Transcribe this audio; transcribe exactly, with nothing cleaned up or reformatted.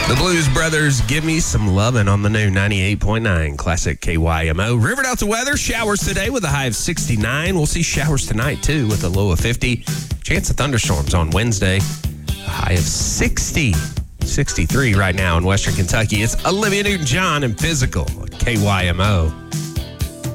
The Blues Brothers, Give Me Some Lovin' on the new ninety-eight point nine Classic K Y M O. River Delta weather, showers today with a high of sixty-nine. We'll see showers tonight, too, with a low of fifty. Chance of thunderstorms on Wednesday, a high of sixty. sixty-three right now in Western Kentucky. It's Olivia Newton-John and Physical at K Y M O.